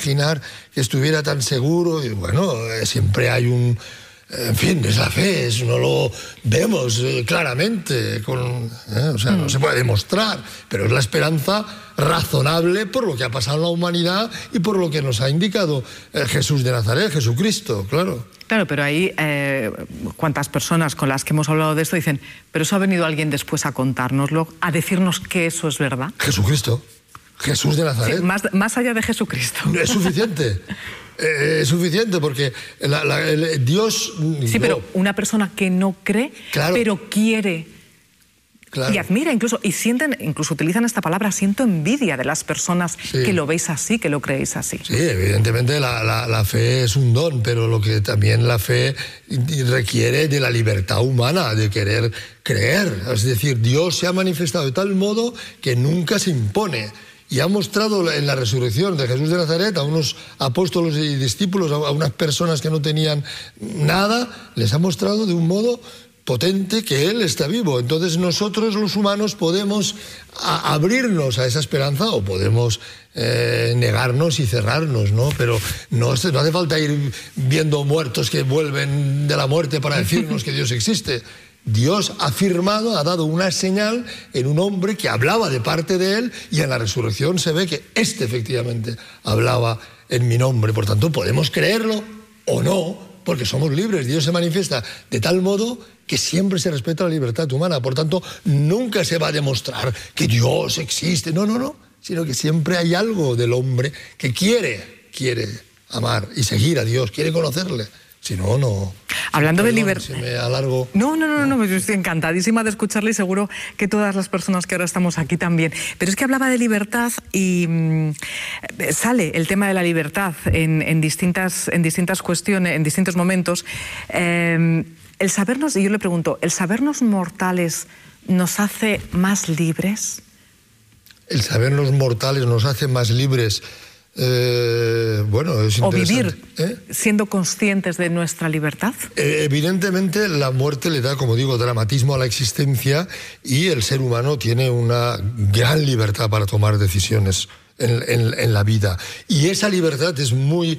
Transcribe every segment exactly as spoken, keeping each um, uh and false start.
imaginar que estuviera tan seguro. Y bueno, eh, siempre hay un... En fin, es la fe, eso no lo vemos eh, claramente, con, eh, o sea, no se puede demostrar, pero es la esperanza razonable por lo que ha pasado en la humanidad y por lo que nos ha indicado eh, Jesús de Nazaret, Jesucristo, claro. Claro, pero ahí, eh, cuántas personas con las que hemos hablado de esto dicen, pero eso ha venido alguien después a contárnoslo, a decirnos que eso es verdad. Jesucristo, Jesús de Nazaret. Sí, más, más allá de Jesucristo. Es suficiente. Eh, es suficiente porque la, la, el, Dios... Sí, no. Pero una persona que no cree, claro, pero quiere claro. y admira incluso, y sienten, incluso utilizan esta palabra, siento envidia de las personas sí. que lo veis así, que lo creéis así. Sí, evidentemente la, la, la fe es un don, pero lo que también la fe requiere de la libertad humana, de querer creer. Es decir, Dios se ha manifestado de tal modo que nunca se impone. Y ha mostrado en la resurrección de Jesús de Nazaret a unos apóstoles y discípulos, a unas personas que no tenían nada, les ha mostrado de un modo potente que Él está vivo. Entonces nosotros los humanos podemos a abrirnos a esa esperanza o podemos eh, negarnos y cerrarnos, ¿no? Pero no, no hace falta ir viendo muertos que vuelven de la muerte para decirnos que Dios existe. Dios ha firmado, ha dado una señal en un hombre que hablaba de parte de él y en la resurrección se ve que este efectivamente hablaba en mi nombre. Por tanto, podemos creerlo o no, porque somos libres. Dios se manifiesta de tal modo que siempre se respeta la libertad humana. Por tanto, nunca se va a demostrar que Dios existe. No, no, no. Sino que siempre hay algo del hombre que quiere, quiere amar y seguir a Dios, quiere conocerle. Si no, no... Hablando Perdón, de libertad... Si me alargo... No, no, no, no, no, yo estoy encantadísima de escucharle y seguro que todas las personas que ahora estamos aquí también. Pero es que hablaba de libertad y mmm, sale el tema de la libertad en, en, distintas, en distintas cuestiones, en distintos momentos. Eh, el sabernos, y yo le pregunto, ¿el sabernos mortales nos hace más libres? El sabernos mortales nos hace más libres... Eh, bueno, es o vivir ¿eh? siendo conscientes de nuestra libertad. Eh, evidentemente la muerte le da, como digo, dramatismo a la existencia y el ser humano tiene una gran libertad para tomar decisiones en, en, en la vida. Y esa libertad es muy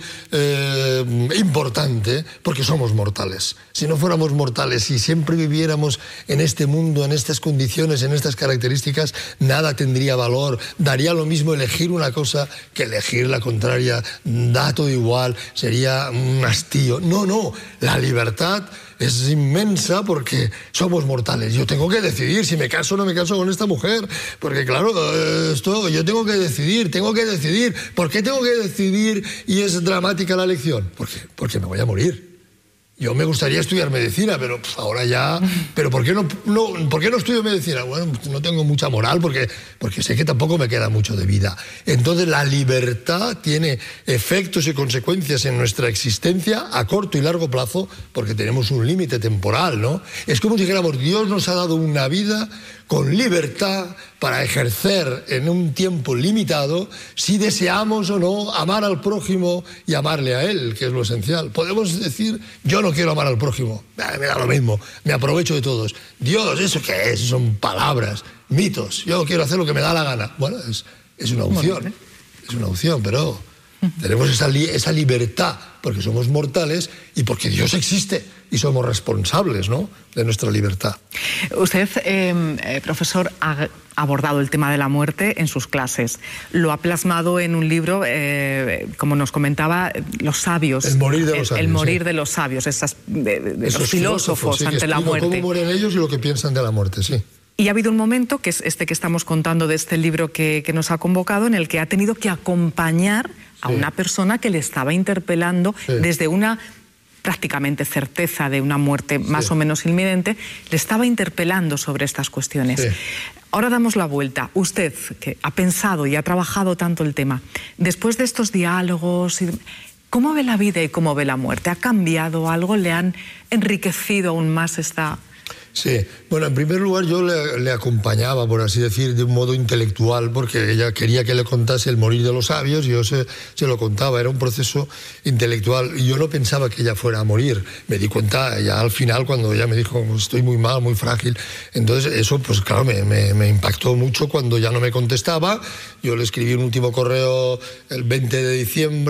eh, importante porque somos mortales. Si no fuéramos mortales, si siempre viviéramos en este mundo, en estas condiciones, en estas características, nada tendría valor. Daría lo mismo elegir una cosa que elegir la contraria. Da todo igual, sería un hastío. No, no, la libertad es inmensa porque somos mortales. Yo tengo que decidir si me caso o no me caso con esta mujer. Porque claro, esto yo tengo que decidir, tengo que decidir. ¿Por qué tengo que decidir y es dramática la elección? Porque, porque me voy a morir. Yo me gustaría estudiar medicina, pero pff, ahora ya... ¿Pero por qué no, no, ¿por qué no estudio medicina? Bueno, no tengo mucha moral porque, porque sé que tampoco me queda mucho de vida. Entonces la libertad tiene efectos y consecuencias en nuestra existencia a corto y largo plazo porque tenemos un límite temporal, ¿no? Es como si dijéramos, Dios nos ha dado una vida con libertad para ejercer en un tiempo limitado si deseamos o no amar al prójimo y amarle a él, que es lo esencial. Podemos decir, yo no quiero amar al prójimo, me da lo mismo, me aprovecho de todos. Dios, ¿eso qué es? Son palabras, mitos, yo quiero hacer lo que me da la gana. Bueno, es, es una opción, es una opción, pero tenemos esa, li esa libertad porque somos mortales y porque Dios existe y somos responsables, ¿no?, de nuestra libertad. Usted, eh, profesor, ha abordado el tema de la muerte en sus clases. Lo ha plasmado en un libro, eh, como nos comentaba, Los sabios. El morir de los sabios. El, el morir sí. de los sabios, esas, de, de Esos los filósofos sí, ante la muerte. Cómo mueren ellos y lo que piensan de la muerte, sí. Y ha habido un momento, que es este que estamos contando de este libro que, que nos ha convocado, en el que ha tenido que acompañar a sí. una persona que le estaba interpelando sí. desde una prácticamente certeza de una muerte más sí. o menos inminente, le estaba interpelando sobre estas cuestiones. Sí. Ahora damos la vuelta. Usted, que ha pensado y ha trabajado tanto el tema, después de estos diálogos, ¿cómo ve la vida y cómo ve la muerte? ¿Ha cambiado algo? ¿Le han enriquecido aún más esta...? Sí, bueno, en primer lugar yo le, le acompañaba, por así decir, de un modo intelectual, porque ella quería que le contase el morir de los sabios y yo se, se lo contaba, era un proceso intelectual y yo no pensaba que ella fuera a morir. Me di cuenta ya al final cuando ella me dijo, estoy muy mal, muy frágil. Entonces eso, pues claro, me, me, me impactó mucho cuando ya no me contestaba. Yo le escribí un último correo el veinte de diciembre.